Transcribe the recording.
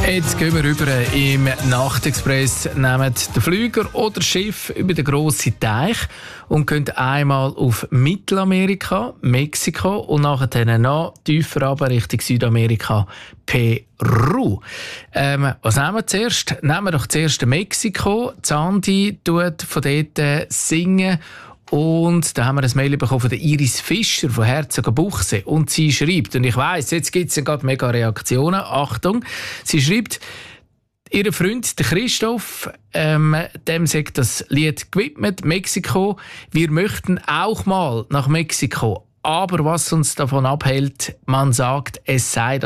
Jetzt gehen wir rüber im Nachtexpress, nehmen den Flüger oder das Schiff über den grossen Teich und gehen einmal auf Mittelamerika, Mexiko und nachher noch tiefer runter Richtung Südamerika, Peru. Was nehmen wir zuerst? Nehmen wir doch zuerst Mexiko. Zandi tut von dort singen. Und da haben wir ein Mail bekommen von der Iris Fischer von Herzogenbuchsee. Und sie schreibt, und ich weiss, jetzt gibt es gerade mega Reaktionen, Achtung, sie schreibt, ihr Freund, der Christoph, dem sagt das Lied gewidmet, Mexiko. Wir möchten auch mal nach Mexiko. Aber was uns davon abhält, man sagt, es sei